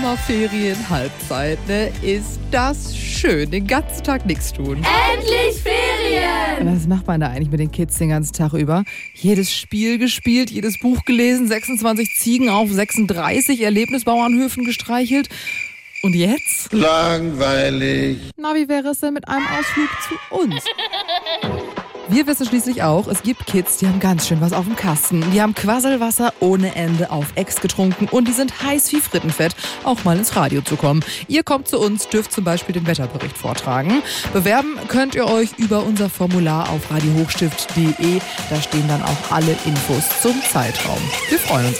Sommerferien, Halbzeit, ne? Ist das schön, den ganzen Tag nichts tun. Endlich Ferien! Was macht man da eigentlich mit den Kids den ganzen Tag über? Jedes Spiel gespielt, jedes Buch gelesen, 26 Ziegen auf 36 Erlebnisbauernhöfen gestreichelt. Und jetzt? Langweilig. Na, wie wäre es denn mit einem Ausflug zu uns? Wir wissen schließlich auch, es gibt Kids, die haben ganz schön was auf dem Kasten. Die haben Quasselwasser ohne Ende auf Ex getrunken und die sind heiß wie Frittenfett, auch mal ins Radio zu kommen. Ihr kommt zu uns, dürft zum Beispiel den Wetterbericht vortragen. Bewerben könnt ihr euch über unser Formular auf radiohochstift.de. Da stehen dann auch alle Infos zum Zeitraum. Wir freuen uns